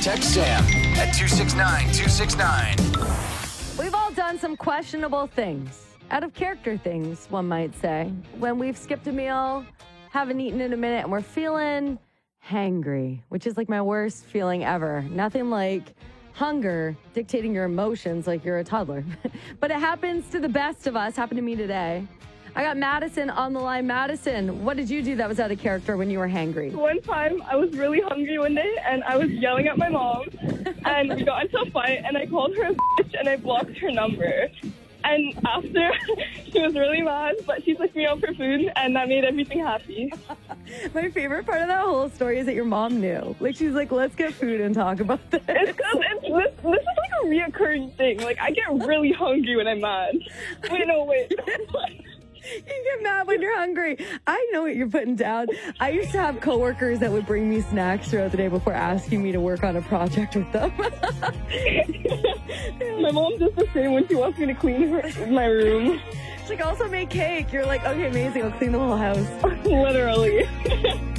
Text Sam at 269-269. We've all done some questionable things, out of character things, one might say. When we've skipped a meal, haven't eaten in a minute, and we're feeling hangry, which is like my worst feeling ever. Nothing like hunger dictating your emotions like you're a toddler. But it happens to the best of us. Happened to me today. I got Madison on the line. Madison, what did you do that was out of character when you were hangry? One time, I was really hungry one day, and I was yelling at my mom, and we got into a fight, and I called her a bitch, and I blocked her number. And after, she was really mad, but she took me out for food, and that made everything happy. My favorite part of that whole story is that your mom knew. Like, she's like, let's get food and talk about this. It's because this is like a reoccurring thing. Like, I get really hungry when I'm mad. Wait. You get mad when you're hungry. I know what you're putting down. I used to have coworkers that would bring me snacks throughout the day before asking me to work on a project with them. My mom does the same when she wants me to clean my room. She's like, also make cake. You're like, okay, amazing. I'll clean the whole house. Literally.